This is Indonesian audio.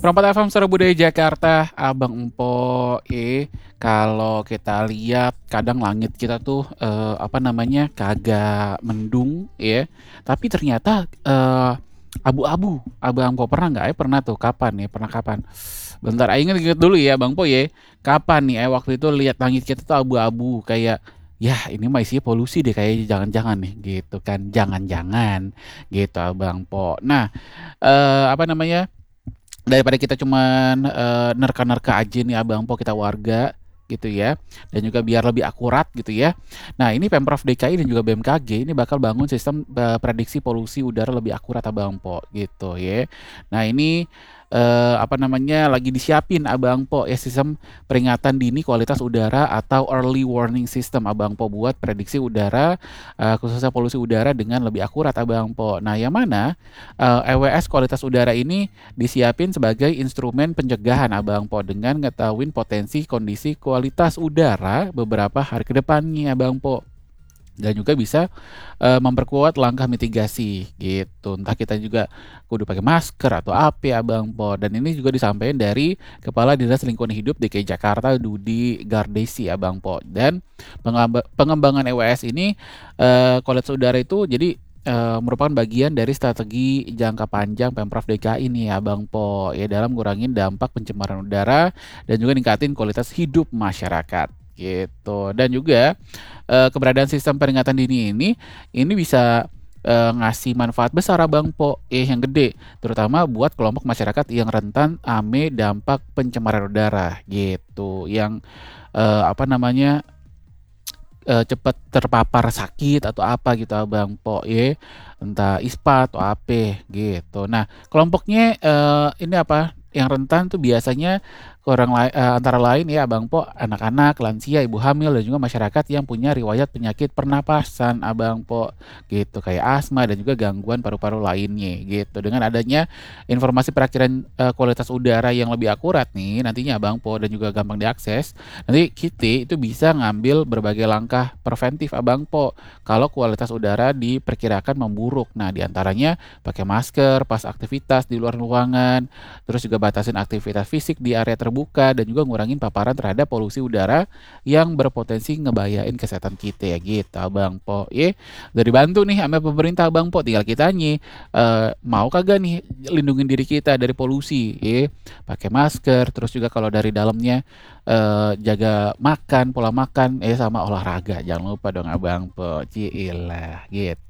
Perempat FM Suara Budaya Jakarta, Abang Empo, kalau kita lihat kadang langit kita tuh apa namanya kagak mendung ya, tapi ternyata abu-abu. Abang Empo pernah nggak ya? Pernah tuh kapan ya? Pernah kapan? Bentar, inget-inget dulu ya, Bang Po ya. Kapan nih? Waktu itu lihat langit kita tuh abu-abu kayak ya ini mah isinya polusi deh kayak jangan-jangan nih gitu kan, jangan-jangan gitu Abang Po. Nah, apa namanya? Daripada kita cuman, nerka-nerka aja nih Abang Po, kita warga gitu ya, dan juga biar lebih akurat gitu ya. Nah ini Pemprov DKI dan juga BMKG ini bakal bangun sistem, prediksi polusi udara lebih akurat Abang Po, gitu ya. Nah ini, apa namanya, lagi disiapin Abang Po ya sistem peringatan dini kualitas udara atau early warning system Abang Po buat prediksi udara, khususnya polusi udara dengan lebih akurat Abang Po. Nah yang mana, EWS kualitas udara ini disiapin sebagai instrumen pencegahan Abang Po dengan ngetahuin potensi kondisi kualitas udara beberapa hari ke depannya Abang Po. Dan juga bisa memperkuat langkah mitigasi gitu. Entah kita juga kudu pakai masker atau apa Abang Po. Dan ini juga disampaikan dari Kepala Dinas Lingkungan Hidup DKI Jakarta Dudi Gardesi Abang Po. Dan pengembangan EWS ini kualitas udara itu jadi merupakan bagian dari strategi jangka panjang Pemprov DKI nih Abang Po ya dalam ngurangin dampak pencemaran udara dan juga ningkatin kualitas hidup masyarakat gitu. Dan juga keberadaan sistem peringatan dini ini bisa ngasih manfaat besar Abang Po yang gede terutama buat kelompok masyarakat yang rentan ame dampak pencemaran udara gitu yang apa namanya cepet terpapar sakit atau apa gitu Abang Po ya, entah ISPA atau apa gitu. Nah kelompoknya ini apa, yang rentan tuh biasanya antara lain ya Abang Po, anak-anak, lansia, ibu hamil, dan juga masyarakat yang punya riwayat penyakit pernapasan Abang Po gitu, kayak asma dan juga gangguan paru-paru lainnya gitu. Dengan adanya informasi perakhiran kualitas udara yang lebih akurat nih nantinya Abang Po dan juga gampang diakses, nanti kita itu bisa ngambil berbagai langkah preventif Abang Po kalau kualitas udara diperkirakan memburuk. Nah, diantaranya pakai masker pas aktivitas di luar ruangan, terus juga batasin aktivitas fisik di area terbuka dan juga ngurangin paparan terhadap polusi udara yang berpotensi ngebahayain kesehatan kita ya gitu Abang Po. Udah dibantu nih sama pemerintah Abang Po, tinggal kitanya mau kagak nih lindungin diri kita dari polusi pakai masker, terus juga kalau dari dalamnya jaga makan, pola makan, sama olahraga. Jangan lupa dong Abang Po. Cilah, gitu.